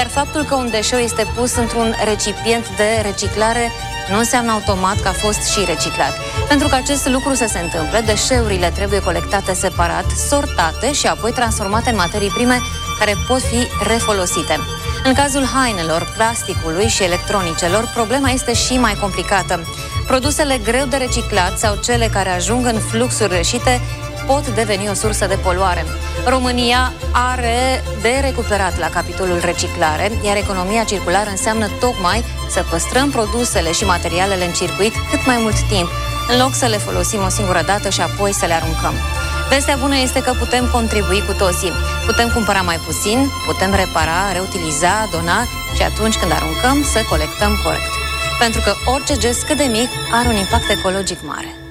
Iar faptul că un deșeu este pus într-un recipient de reciclare nu înseamnă automat că a fost și reciclat. Pentru că acest lucru să se întâmple, deșeurile trebuie colectate separat, sortate și apoi transformate în materii prime care pot fi refolosite. În cazul hainelor, plasticului și electronicelor, problema este și mai complicată. Produsele greu de reciclat sau cele care ajung în fluxuri greșite pot deveni o sursă de poluare. România are de recuperat la capitolul reciclare, iar economia circulară înseamnă tocmai să păstrăm produsele și materialele în circuit cât mai mult timp, în loc să le folosim o singură dată și apoi să le aruncăm. Vestea bună este că putem contribui cu toții. Putem cumpăra mai puțin, putem repara, reutiliza, dona și atunci când aruncăm să colectăm corect. Pentru că orice gest cât de mic are un impact ecologic mare.